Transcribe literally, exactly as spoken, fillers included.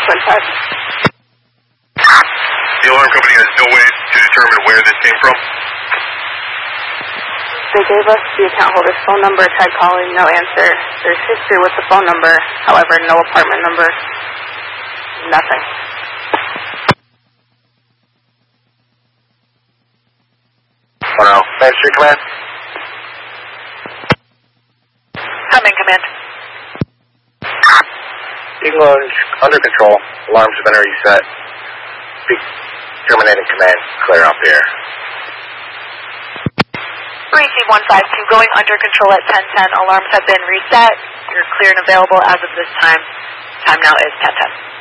Twin five. The alarm company has no way to determine where this came from? They gave us the account holder's phone number, tried calling, no answer. There's history with the phone number, however, no apartment number, nothing. one oh, Main Street Command? Come in, command. Eagle Lounge under control. Alarms have been reset. Speak. Terminating command. Clear up here. Receive one five two, going under control at ten ten. Alarms have been reset. You're clear and available as of this time. Time now is ten ten.